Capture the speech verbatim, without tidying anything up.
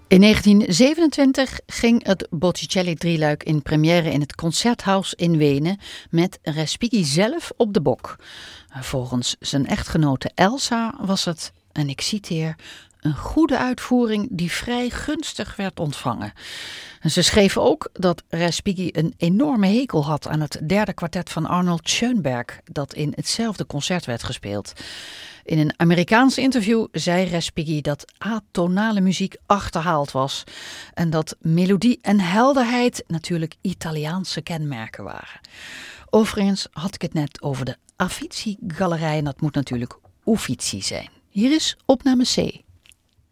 In negentien zevenentwintig ging het Botticelli-drieluik in première in het Concerthaus in Wenen met Respighi zelf op de bok. Volgens zijn echtgenote Elsa was het, en ik citeer, een goede uitvoering die vrij gunstig werd ontvangen. En ze schreef ook dat Respighi een enorme hekel had aan het derde kwartet van Arnold Schoenberg, dat in hetzelfde concert werd gespeeld. In een Amerikaans interview zei Respighi dat atonale muziek achterhaald was en dat melodie en helderheid natuurlijk Italiaanse kenmerken waren. Overigens had ik het net over de Uffizi-galerij en dat moet natuurlijk Uffizi zijn. Hier is opname C.